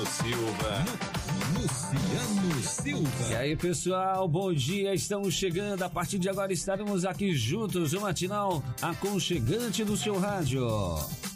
Silva. Luciano Silva. E aí, pessoal, bom dia. Estamos chegando. A partir de agora estaremos aqui juntos, o matinal aconchegante do seu rádio.